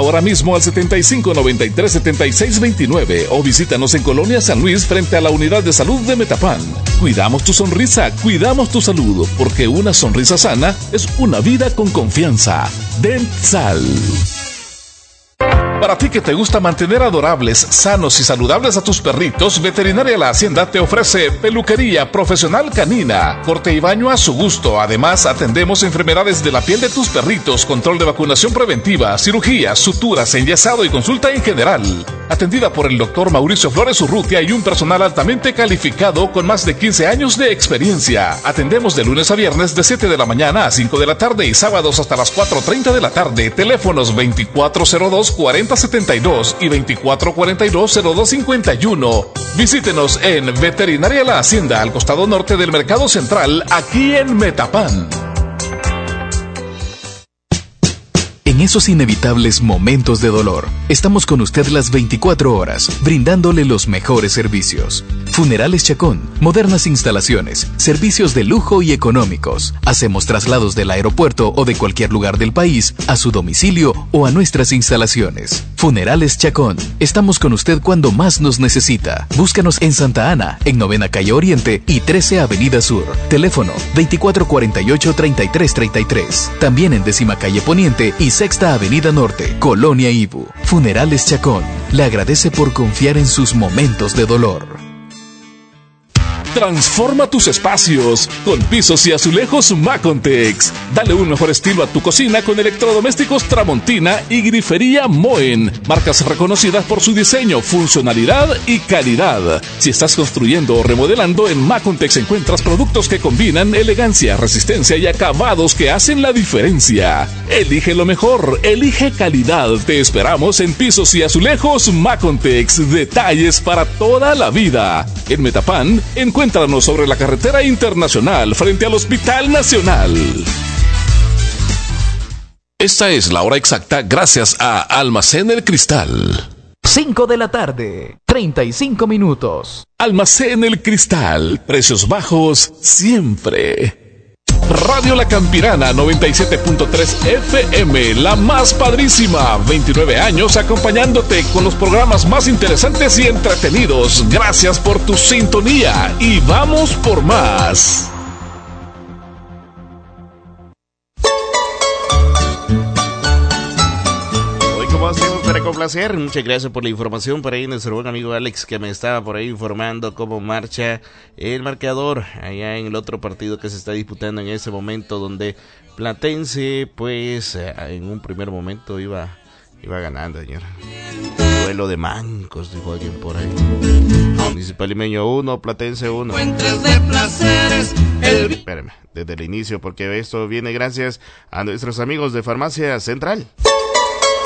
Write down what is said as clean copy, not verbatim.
ahora mismo al 7593-7629 o visítanos en Colonia San Luis frente a la unidad de salud de Metapan. Cuidamos tu sonrisa, cuidamos tu salud, porque una sonrisa sana es una vida con confianza. Dentsal. Para ti que te gusta mantener adorables, sanos y saludables a tus perritos, Veterinaria La Hacienda te ofrece peluquería profesional canina, corte y baño a su gusto. Además, atendemos enfermedades de la piel de tus perritos, control de vacunación preventiva, cirugías, suturas, enyesado y consulta en general. Atendida por el Dr. Mauricio Flores Urrutia y un personal altamente calificado con más de 15 años de experiencia. Atendemos de lunes a viernes de 7 de la mañana a 5 de la tarde y sábados hasta las 4:30 de la tarde. Teléfonos 2402-4072 y 2442-0251. Visítenos en Veterinaria La Hacienda, al costado norte del Mercado Central, aquí en Metapan. En esos inevitables momentos de dolor, estamos con usted las 24 horas, brindándole los mejores servicios. Funerales Chacón, modernas instalaciones, servicios de lujo y económicos. Hacemos traslados del aeropuerto o de cualquier lugar del país a su domicilio o a nuestras instalaciones. Funerales Chacón, estamos con usted cuando más nos necesita. Búscanos en Santa Ana, en 9ª Calle Oriente y 13 Avenida Sur. Teléfono 2448-3333. También en 10ª Calle Poniente y 6ª Avenida Norte, Colonia Ibu. Funerales Chacón, le agradece por confiar en sus momentos de dolor. Transforma tus espacios con pisos y azulejos Macontex. Dale un mejor estilo a tu cocina con electrodomésticos Tramontina y grifería Moen, marcas reconocidas por su diseño, funcionalidad y calidad. Si estás construyendo o remodelando, en Macontex encuentras productos que combinan elegancia, resistencia y acabados que hacen la diferencia. Elige lo mejor, elige calidad. Te esperamos en pisos y azulejos Macontex. Detalles para toda la vida. En Metapan, encuéntranos sobre la carretera internacional frente al Hospital Nacional. Esta es la hora exacta gracias a Almacén El Cristal. 5 de la tarde, 35 minutos. Almacén El Cristal, precios bajos siempre. Radio La Campirana 97.3 FM, la más padrísima, 29 años acompañándote con los programas más interesantes y entretenidos. Gracias por tu sintonía y vamos por más. Para complacer, muchas gracias por la información. Por ahí nuestro buen amigo Alex, que me estaba por ahí informando cómo marcha el marcador allá en el otro partido que se está disputando en ese momento, donde Platense pues en un primer momento iba ganando, señor. Duelo de mancos, dijo alguien por ahí. Municipal Limeño 1, Platense 1. Espérame, desde el inicio, porque esto viene gracias a nuestros amigos de Farmacia Central.